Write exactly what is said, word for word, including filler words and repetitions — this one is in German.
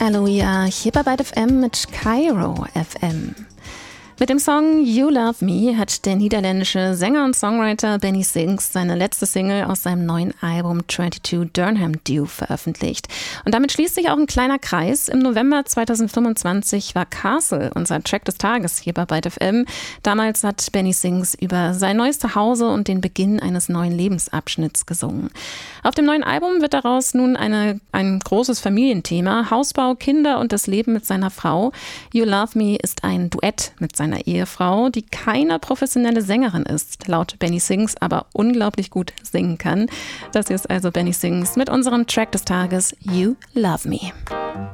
Aloia, hier bei Byte F M mit Kairo F M. Mit dem Song You Love Me hat der niederländische Sänger und Songwriter Benny Sings seine letzte Single aus seinem neuen Album zweiundzwanzig Durham Dew veröffentlicht. Und damit schließt sich auch ein kleiner Kreis. Im November zweitausendfünfundzwanzig war Castle unser Track des Tages hier bei Byte F M. Damals hat Benny Sings über sein neues Zuhause und den Beginn eines neuen Lebensabschnitts gesungen. Auf dem neuen Album wird daraus nun eine, ein großes Familienthema: Hausbau, Kinder und das Leben mit seiner Frau. You Love Me ist ein Duett mit seiner Ehefrau, die keine professionelle Sängerin ist, laut Benny Sings aber unglaublich gut singen kann. Das hier ist also Benny Sings mit unserem Track des Tages You Love Me.